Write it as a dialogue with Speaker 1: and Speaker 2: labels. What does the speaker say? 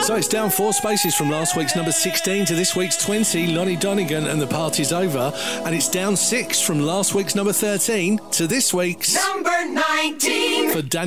Speaker 1: So it's down 4 spaces from last week's number 16 to this week's 20, Lonnie Donegan and The Party's Over. And it's down 6 from last week's number 13 to this week's
Speaker 2: number 19
Speaker 1: for Daniel